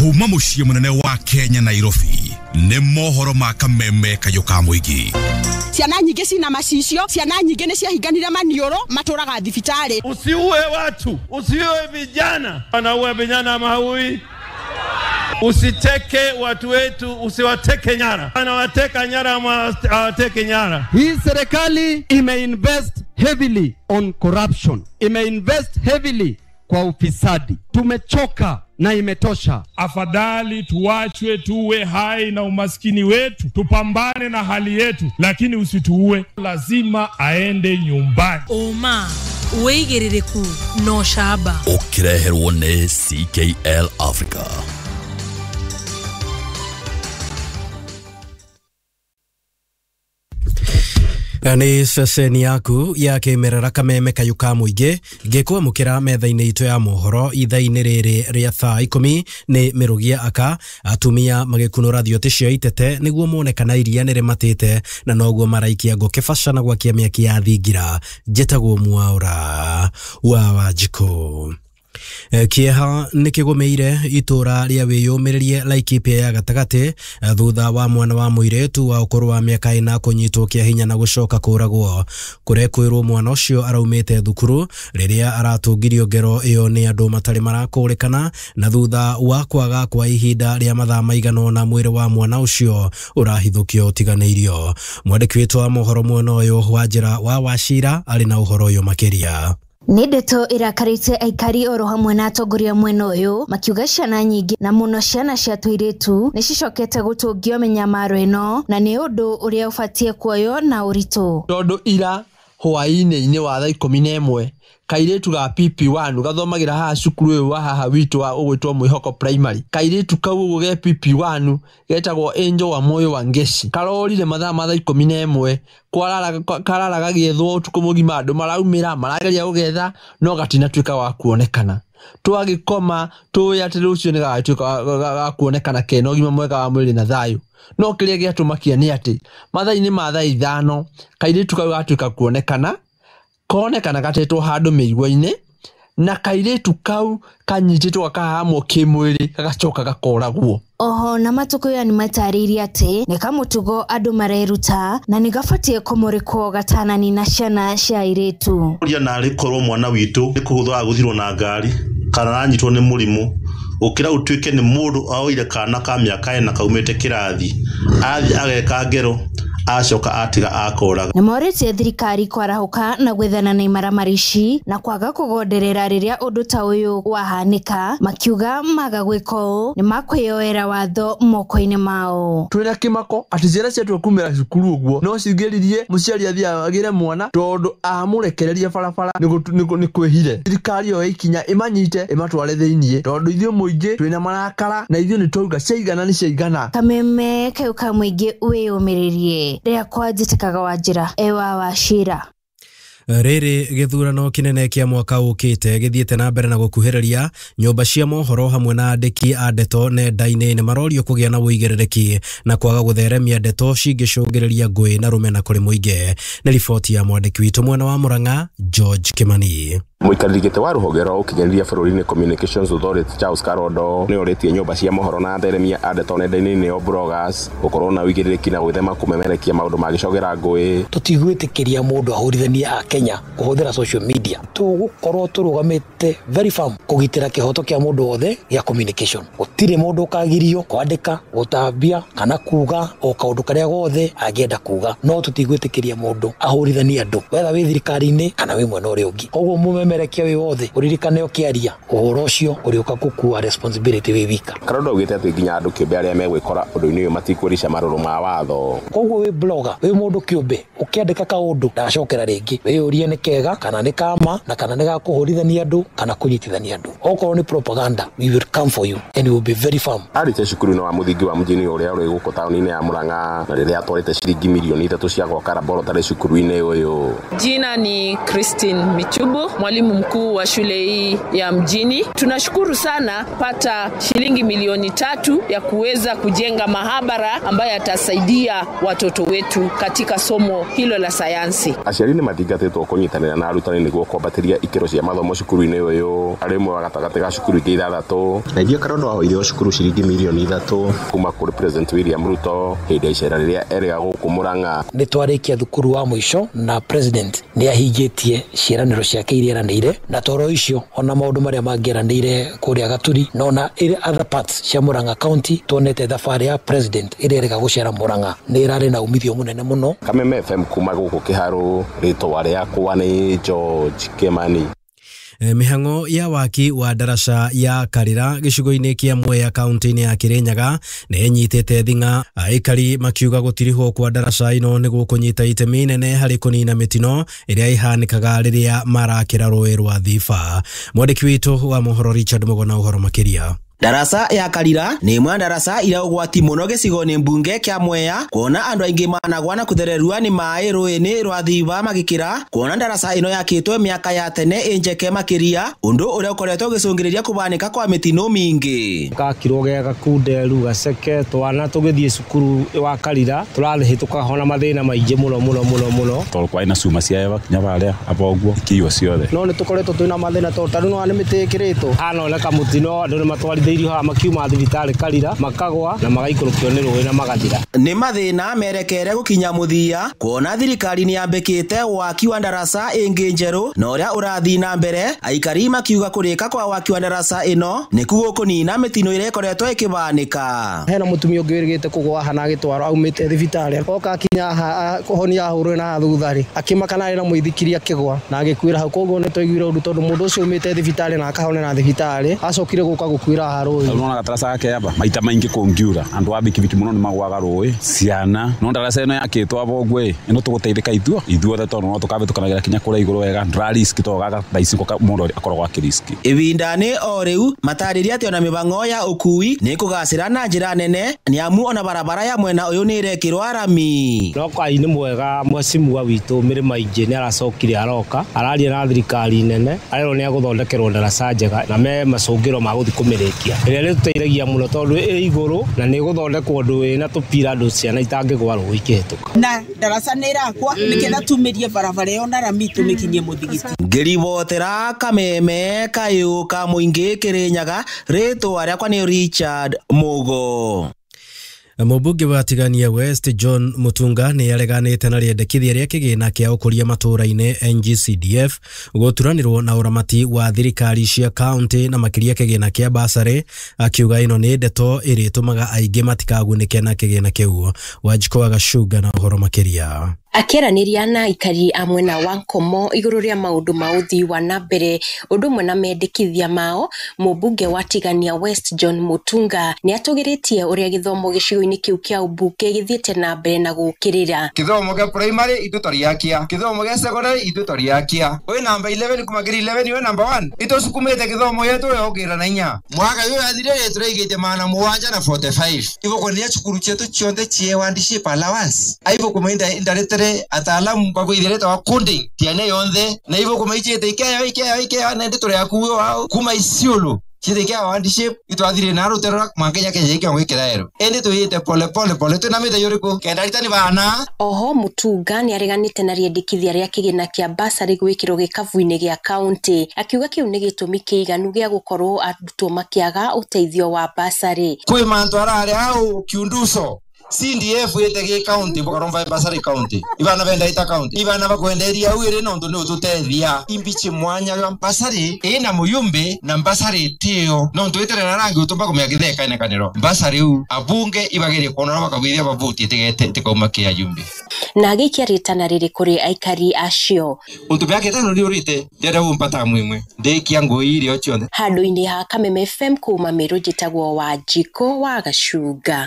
Kuma muciĩ munene wa Kenya Nairobi nĩ mohoro ma kameme kayoka muigi. Ciana nyingĩ cina macicio, ciana nyingĩ nĩ ciahinganire manioro matũraga thibitari. Usiue watu, usiue vijana. Wanaua vijana mahui. Usiteke watu wetu, usiwateke nyara. Wanawateka nyara hawateke nyara. Hii serikali imeinvest heavily on corruption. Imeinvest heavily kwa ufisadi. Tumechoka na imetosha. Afadhali tuachwe tuwe hai na umaskini wetu, tupambane na hali yetu, lakini usituue. Lazima aende nyumbani. Oma uigerereku no shaba. Ukireherwo ne CKL Africa. Ni seseni yaku ya kimerera kameme kayuka muige ngekwa mukira metha-ini itu ya mohoro itha-ini riri ria thaa 10 ni mirugia aka atumia magikunura thiote cia itete niguo monekana iria nire matite na noguo maraikia ngo kibacana gwakia miaki ya thingira jetagwo Mwaura wa Wanjikũ. Kieha nikigomeire itura ria wiyumiririe Laikipia ya gatagati thutha wa mwana wa muiretu wa ukuru wa miaka 4 kunyitwo kia hinya na gucoka kuragwo kurekwirwo mwana ucio araumite thukuru riria aratungirio ngero iyo ni andu matari marakurikana na thutha wa kwaga kwa ihinda ria mathaa maigana na mwiri wa mwana ucio urahithukio tiganeirio. Mwandiki wetu wa mohoro mwena uyu Wanjira wa Wachira ari na uhoro uyu makiria. Nĩ ndeto irakarĩte aikari oro hamwe na atongoria mwena ũyũ makiuga ciana nyingĩ na mũno ciana cia tũirĩtu nĩ cicokete gũtũngio mĩnyamaro ĩno na nĩ ũndũ ũrĩa ũbatie kuoyo na ũritũ. Tondũ ira hwaĩ-inĩ wa thaa 11 kairitu ga PP1 gathomagira haha cukuru uyu wa haha witu wa ugwitwo Mwihoko Primary. Kairitu kau ge PP1 getagwo Angel wa Moyo wa Ngeci karorire mathaa ma thaa 11 kwararaga giethwo tuko mugima andu maraumira marageria ugetha no gatina twika wa kuonekana. Twagikoma tuyate rucio ni gatuika ga kuonekana kena ugima mwega wa mwiri na thayu. No kiria giatumakia ni ati mathaa-ini ma thaa 5 kairitu kau gatuika kuonekana konekana gatetwo handu mĩigua-inĩ na kairitu kau kanyitĩtwo akahamwo kĩmwĩrĩ gagacoka gakoragwo. Oho na matukuya ni matariria ati ni kamutugo andu mareruta na ni gafatie kumurikwo gatanani na ciana cia airitu. Uria nari korwo mwana witu ni kuguthwa guthirwo na ngari kana ranyitwo ni murimu ukira utwike ni mundu aoire kana ka miaka 4 kaumite kirathi athi ageka ngero acoka atiga akoraga. Na morete thirikari kwarahuka na gwethana na imaramarici na kwaga kugonderera riria undu ta uyu wahanika makiuga magagwiko ni makwiyoera watho moko-ini mao. Twina kimako ati ciana ciatu kumira cukuru uguo no cingiririe muciari athia agire mwana tondu amurekereria barabara ni kwihire. Thirikari yo ikinya imanyite imatware thiini tondu ithio muingi twina marakara na ithio ni twauga ciaigana ni ciaigana. Kameme kayuka muingi wiyumiririe ria kwajitikaga Wanjira ewa Wachira. Riri githurano kinene kia mwaka ukite githiete na mbere na gukuhiriria nyumba cia mohoro hamwe na andiki a ndeto nenda-ini ni marorio kugia na uigerereki na kwaga gutheremia ndeto cingicungiriria ngui na rumena kuri muingi. Ni riboti ya mwandiki witu mwena wa Murang'a George Kimani. Muikarigite wa ruhonge rwa ukinyaniria bururi-ini Communications Authority Charles Karondo ni oritie nyumba cia mohoro na theremia andeto nenda-ini ni bloggers gukorwo na uigirereki na gwithema kumemerekia maundu magicogera ngui. Tutigwitikiria mundu ahurithanie a Kenya kuhuthira social media. Tugukorwo turugamite very firm kugitira kihoto kia mundu wothe ya communication. Gutire mundu kagirio kwandika gutambia kana kuga o kaundu karia gothe agienda kuga no tutigwitikiria mundu ahurithanie andu wetha wi thirikari-ini kana wi mwena uria ungi. Koguo mumemerekia wi wothe uririkane ukiaria uhoro ucio uriuka gukua responsibility wi wika. Karondo ugite ati nginya andu kiumbe aria megwikora undu-ini uyu matikwirisha maruru ma watho. Koguo wi blogger wi mundu kiumbe ukiandika kaundu ndacokera ringi wi urie ni kega kana ni kama na kana ni gakuhurithania andu kana kunyitithania andu. Okorwo ni propaganda we will come for you and we will be very firm. Arite cukuru no wa muthingi wa mujini uria uri guku tauni-ini ya Murang'a na riria atwarite ciringi milioni 3 cia gwaka laboratory cukuru-ini uyu. Jina ni Christine Michubu, mwalimu mwalimu mkuu wa shule hii ya mjini. Tunashukuru sana pata shilingi milioni 3 ya kuweza kujenga mahabara ambayo yatasaidia watoto wetu katika somo hilo la sayansi. Aciari ni mathingatĩtwo kũnyitanĩra na arutani nĩguo kwambatĩria ikĩro cia mathomo cukuru-inĩ ũyũ. Arĩmwe wa gatagatĩ ga cukuru ingĩ 6 na ithio Karondo wahoire cukuru ciringi milioni 3 kuma kũrĩ President William Ruto hĩndĩ ya icera rĩrĩa erĩga gũkũ Murang'a. Nĩ twarĩkia thukuru wa mũico na President nĩ ahingĩtie ciĩranĩro ciake iria eranĩire, na toro icio ona maũndũ marĩa mangĩeranĩire kũrĩa Gaturi no na other parts cia Murang'a County tuonete thabarĩ ya President ĩrĩa erĩga gũcera Murang'a nĩ ĩrarĩ na umithio mũnene mũno. Kameme FM kuma gũkũ Kĩharũ, rĩtwa rĩakwa nĩ George Kimani. Mihango ya waki wa daraca ya Karira gĩcigo-inĩ kĩa Mwea kaunti-inĩ ya Kirinyaga nĩ nyitĩte thing'a. Aikari makiuga gũtirihwo kwa daraca ĩno nĩ gũkũnyita itemi inene harĩ kũnina mĩtino ĩrĩa ihanĩkaga rĩrĩa marakĩra rũĩ rwa Thiba. Mwandĩki witũ wa mohoro Richard Mogona ũhoro makĩria. Daraca ya Karira nĩ imwe daraca ira ũgwati mũno gĩcigo-inĩ mbunge kĩa Mwea, kuona andũ aingĩ managwa na kũthererua nĩ maĩ rũĩ-inĩ rwa Thiba magĩkĩra, kuona daraca ĩno yakĩtwo mĩaka ya tene ĩnjeke makĩria, ũndũ ũrĩa ũkoretwo gĩcũngĩrĩria kũbanĩka kwa mĩtino mĩingĩ. Gakirwo gega kunderu gaceke twana tũgĩthiĩ cukuru wa Karira tũrahĩtũka hona mathĩna maingĩ mũno tondũ kwa ina cuma cia eva kinya barĩa aba ũguo kiyo ciothe no nĩ tũkoretwo twĩna mathĩna tondũ tarũ no nĩ mĩtĩ ĩkĩrĩtwo hanoneka mũtino andũ nĩ matwarithĩirio ha makiuma thibitarĩ Karira makagwa na magaikũrũkio nĩ rũĩ na magathira. Nĩ mathĩna merekere gũkinya mũthia, kuona thirikari nĩ yambĩkĩte waki wa daraca ĩngĩ njerũ na ũrĩa ũrathiĩ na mbere. Aikari makiuga kũrĩka kwa waki wa daraca ĩno nĩ kuo kũnina mĩtino ĩrĩa ĩkoretwo ĩkĩbanĩka. Hena mũtumia ũngĩ wĩrĩgĩte kũgwa hana agĩtwarwo aumĩte thibitarĩ, oka akinya kũhonia hũrwe na thutha-rĩ akĩmaka narĩ na mũithikiri akĩgwa na agĩkuĩra hau. Koguo nĩ twaiguire ũndũ tondũ mũndũ ũcio aumĩte thibitarĩ na akahonera thibitarĩ acokire gũka gũkuĩra harũĩ. Unaona daraca yake aba maita maingi kongiura andu abikibiki muno ni magwaga rũĩ ciana no daraca ĩno yakĩtwo aba ũguo ĩno tũgũteithĩka ithuothe tondũ no tũkabĩtũkanagira kinya kũrĩa igũrũ wega risk togaga thaisi ko mũndũ akoragwo akiriski. Ibinda-inĩ o rĩu matarĩria atĩ ona mĩbango ya ũkui nĩ kũgacĩra na njĩra nene, nĩ amu ona barabara ya mwena ũyũ nĩ ĩrekĩrwo arami. No kai nĩ mwega mwacimua witũ mĩrĩma ingĩ nĩ aracokire aroka araria na thirikari nene arero nĩ agũthondekerwo daraca njega na me macũngĩro ma gũthiĩ kũmĩrĩkia ĩrĩa tũteithagia mũno tondũ ĩ igũrũ na nĩ gũthondekwo ũndũ wĩna tũpira andũ ciana itangĩgwa rũĩ ikĩhĩtũka na daraca nĩ irakwa nĩkĩenda tumĩrie barabara ĩyo na rami tũmĩkinyie mũthigiti. Ngĩribotera Kameme kayũ ka mũingĩ Kirinyaga, rĩtwa rĩakwa nĩ Richard Mugo. Mũmbunge wa Tigania West John Mutunga nĩ areganĩte na rĩendekithia rĩa kĩgĩna kĩa ũkũria matũũra-inĩ NGCDF gũturanĩrwo na ũramati wa thirikari cia kaunti na makĩria kĩgĩna kĩa basarĩ, akiuga ĩno nĩ ndeto ĩrĩtũmaga aingĩ matikagunĩke na kĩgĩna kĩu. Wanjikũ Agacuga na ũhoro makĩria. Akĩaranĩria na aikari a mwena wa Nkomo igũrũ rĩa maũndũ ma ũthii wa na mbere ũndũ ũmwe na mendekithia mao, mũmbunge wa Tigania West John Mutunga nĩ atũgĩrĩtie ũrĩa gĩthomo gĩcigo-inĩ kĩu kĩa ũmbunge gĩthiĩte na mbere na gũkĩrĩra. Gĩthomo gĩa primary itũ tũrĩakia, gĩthomo gĩa secondary itũ tũrĩakia. Wĩ namba 11 kuma grade 11 wĩ namba 1 itũ sukumĩte gĩthomo yetu yongerera na 4 mwaka ũyũ athire tũraigĩte mana 745 ivo kwenye cukuru chetu chionde chie wandiship allowance aivo kumainda indirectly ataalamu kwa kuithiretwa wa kundi tiane yonthe na ivo kumaichete ikea na nditore yakuwe wao kuma Isiolo chithike wandiship itwathire na rutero makenya Kenya ikio ngikiraero ende tuyite pole tunamite yuriko kendaritani bana. Oho Mutunga nĩ areganĩte na rĩendekithia rĩa kĩgĩna kĩa basarĩ gwĩkĩrwo gĩkabu-inĩ gĩa kaunti, akiuga kĩu nĩ gĩtũmi kĩiganu gĩa gũkorwo arutwo makĩaga ũteithio wa basarĩ. Kwĩ mantu arare au kiunduso CDF yetege county bokaromba basari county ibana benda ita county ibana bakwenderia uire nondo no tutethia imbiche mwanya ya basari ina muyumbe na basari tio nondo eterera rangi utomba kumyagitheka ine kanero basari u abunge ibagere konora bakabithia bavuti tegete tikauma kia yumbe na gĩkĩarĩtana rĩrĩ kũrĩ aikari acio untu byake tano riurite ndera umpata mwimwe ndekia ngoi irio chionde handũ-inĩ ha Kameme FM kuma Meru njĩtagwo Wanjikũ wa Gacuga.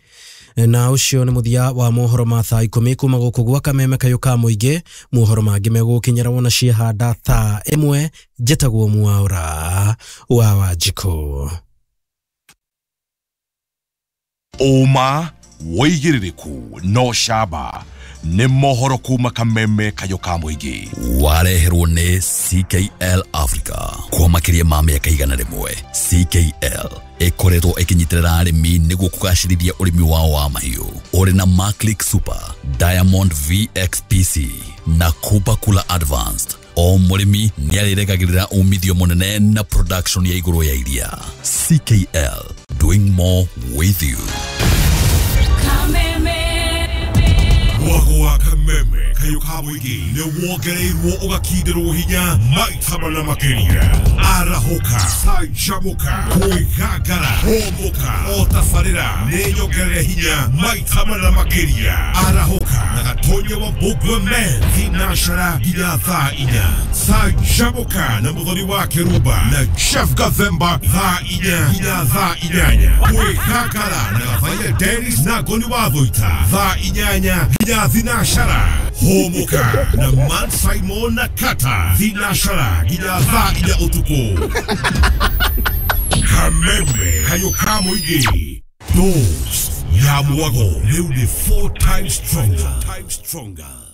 Na ucio nĩ muthia wa mohoro ma thaa 10 kuma gũkũ gwa Kameme kayũ ka mũingĩ. Mohoro mangĩ megũkinyĩra wona ciahanda thaa 1 njĩtagwo Mwaũra wa Wanjikũ. Uma woigiririku no shaba nĩ mohoro kuma kameme kayo ka mũingĩ wareherwo nĩ CKL Africa kwa makĩria ma mĩaka 100 CKL ĩkoretwo ĩkĩnyitĩrĩra arĩmi nĩguo kũgacĩrithia ũrĩmi wao wa mahiũ ũrĩ na Maclick Super, Diamond VXPC na Cooper Cooler Advanced. O mũrĩmi nĩarĩregagĩrĩra umithio mũnene na production ya igũrũ ya iria. CKL, doing more with you. Wagwa kameme kayo ka mũingĩ nĩ wongereirwo ũgakindĩrwo hinya maita mana makĩria. Arahoka, canjamũka, kwĩgangara, homoka, o tabarĩra nĩ nyongerere hinya maita mana makĩria. Arahoka na gatonye wa Bogwa Men thinacara nginya thaa 4. Canjamũka na mũthoni wa Kĩrumba na Chef Gathemba thaa 4 nginya thaa 8. Kwĩgangara na Gathaiya Dennis na Goni wa Thũita thaa 8 nginya thinashara. Homoka na Man Simon na Kata thinashara nginya thaa 4 utuku. Kameme kayo ka mũingĩ. Dose ya Mwago rĩu nĩ 4 times stronger.